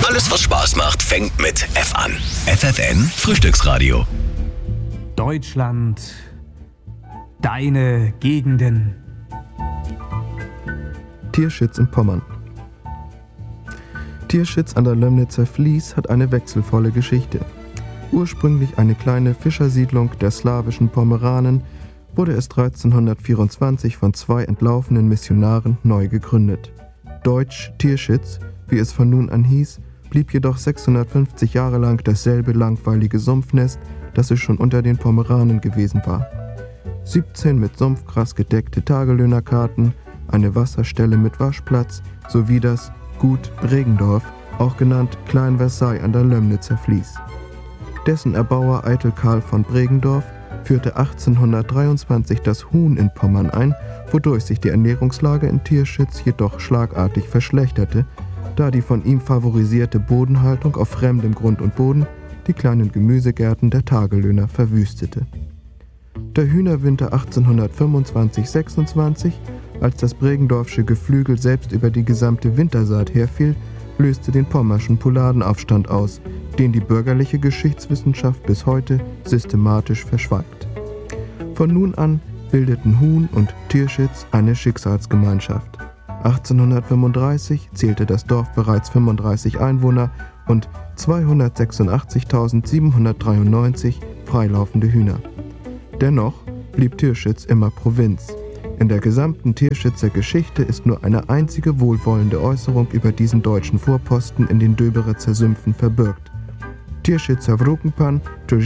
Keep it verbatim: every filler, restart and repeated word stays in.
Alles, was Spaß macht, fängt mit F an. F F N Frühstücksradio. Deutschland, deine Gegenden. Tierschitz in Pommern. Tierschitz an der Lömnitzer Fließ hat eine wechselvolle Geschichte. Ursprünglich eine kleine Fischersiedlung der slawischen Pomeranen, wurde es dreizehnhundertvierundzwanzig von zwei entlaufenen Missionaren neu gegründet. Deutsch Tierschitz, wie es von nun an hieß, blieb jedoch sechshundertfünfzig Jahre lang dasselbe langweilige Sumpfnest, das es schon unter den Pomeranen gewesen war. siebzehn mit Sumpfgras gedeckte Tagelöhnerkarten, eine Wasserstelle mit Waschplatz sowie das Gut Bregendorf, auch genannt Klein Versailles an der Lömnitzer Fließ. Dessen Erbauer Eitel Karl von Bregendorf führte achtzehnhundertdreiundzwanzig das Huhn in Pommern ein, wodurch sich die Ernährungslage in Tierschitz jedoch schlagartig verschlechterte, da die von ihm favorisierte Bodenhaltung auf fremdem Grund und Boden die kleinen Gemüsegärten der Tagelöhner verwüstete. Der Hühnerwinter achtzehnhundertfünfundzwanzig sechsundzwanzig, als das Bregendorfsche Geflügel selbst über die gesamte Wintersaat herfiel, löste den pommerschen Pouladenaufstand aus, den die bürgerliche Geschichtswissenschaft bis heute systematisch verschweigt. Von nun an bildeten Huhn und Tierschitz eine Schicksalsgemeinschaft. achtzehnhundertfünfunddreißig zählte das Dorf bereits fünfunddreißig Einwohner und zweihundertsechsundachtzigtausendsiebenhundertdreiundneunzig freilaufende Hühner. Dennoch blieb Tierschitz immer Provinz. In der gesamten Tierschitzer Geschichte ist nur eine einzige wohlwollende Äußerung über diesen deutschen Vorposten in den Döberitzer Sümpfen verbürgt. Tierschitzer Wrukenpan,